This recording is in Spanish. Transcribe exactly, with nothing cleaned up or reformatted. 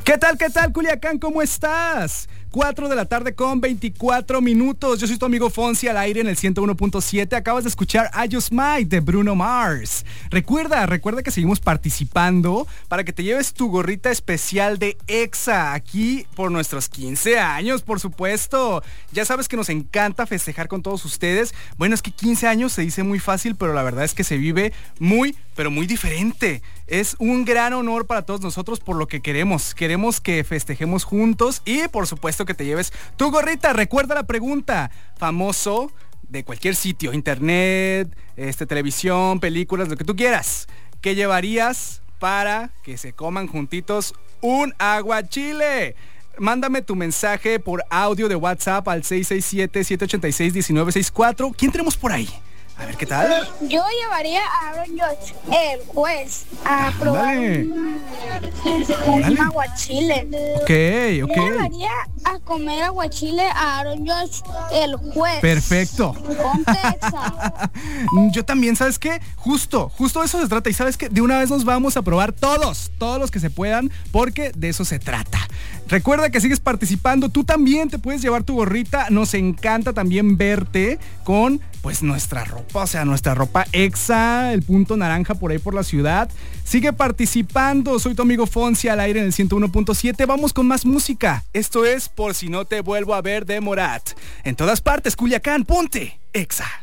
¿Qué tal, qué tal, Culiacán? ¿Cómo estás? cuatro de la tarde con veinticuatro minutos. Yo soy tu amigo Fonsi al aire en el ciento uno punto siete. Acabas de escuchar I Just Might de Bruno Mars. Recuerda, recuerda que seguimos participando para que te lleves tu gorrita especial de Exa aquí por nuestros quince años, por supuesto. Ya sabes que nos encanta festejar con todos ustedes. Bueno, es que quince años se dice muy fácil, pero la verdad es que se vive muy, pero muy diferente. Es un gran honor para todos nosotros por lo que queremos. Queremos que festejemos juntos y por supuesto que te lleves tu gorrita. Recuerda la pregunta. Famoso de cualquier sitio, internet, este, televisión, películas, lo que tú quieras. ¿Qué llevarías para que se coman juntitos un aguachile? Mándame tu mensaje por audio de WhatsApp al seis seis siete, siete ocho seis, uno nueve seis cuatro. ¿Quién tenemos por ahí? A ver, ¿qué tal? Yo llevaría a Aaron George, el juez, a probar un, un aguachile. Ok, ok. Yo llevaría a comer aguachile a Aaron George, el juez. Perfecto. Ponte Exa. Yo también, ¿sabes qué? Justo, justo de eso se trata. Y ¿sabes qué? De una vez nos vamos a probar todos, todos los que se puedan, porque de eso se trata. Recuerda que sigues participando. Tú también te puedes llevar tu gorrita. Nos encanta también verte con, pues, nuestra ropa, o sea, nuestra ropa Exa, el punto naranja por ahí por la ciudad. Sigue participando. Soy tu amigo Fonsi al aire en el ciento uno punto siete. Vamos con más música. Esto es Por Si No Te Vuelvo a Ver de Morat. En todas partes, Culiacán, ponte Exa.